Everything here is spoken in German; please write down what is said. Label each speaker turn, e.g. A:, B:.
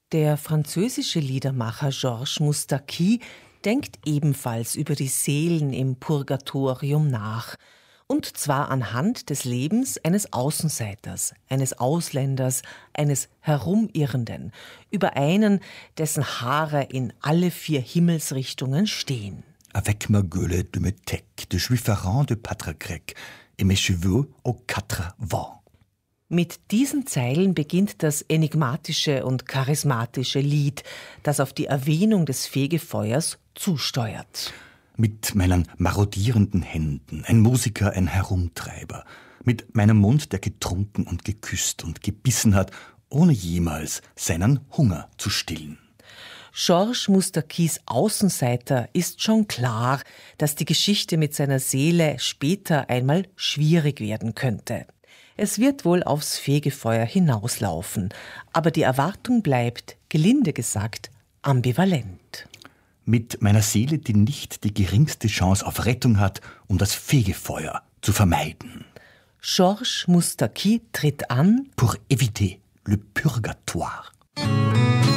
A: Der französische Liedermacher Georges Moustaki denkt ebenfalls über die Seelen im Purgatorium nach. Und zwar anhand des Lebens eines Außenseiters, eines Ausländers, eines Herumirrenden, über einen, dessen Haare in alle 4 Himmelsrichtungen stehen.
B: Avec ma gueule de métèque, de juif errant de pâtre grec, et mes cheveux aux 4 vents.
A: Mit diesen Zeilen beginnt das enigmatische und charismatische Lied, das auf die Erwähnung des Fegefeuers zusteuert.
B: Mit meinen marodierenden Händen, ein Musiker, ein Herumtreiber. Mit meinem Mund, der getrunken und geküsst und gebissen hat, ohne jemals seinen Hunger zu stillen.
A: Georges Moustakis Außenseiter ist schon klar, dass die Geschichte mit seiner Seele später einmal schwierig werden könnte. Es wird wohl aufs Fegefeuer hinauslaufen, aber die Erwartung bleibt, gelinde gesagt, ambivalent.
B: Mit meiner Seele, die nicht die geringste Chance auf Rettung hat, um das Fegefeuer zu vermeiden.
A: Georges Moustaki tritt an
B: Pour éviter le purgatoire.